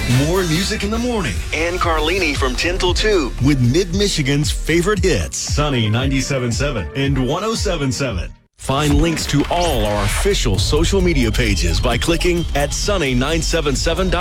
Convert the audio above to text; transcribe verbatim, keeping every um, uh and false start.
More music in the morning. And Carlini from ten till two. With Mid-Michigan's favorite hits. Sunny ninety-seven point seven and one oh seven point seven. Find links to all our official social media pages by clicking at sunny nine seven seven dot com.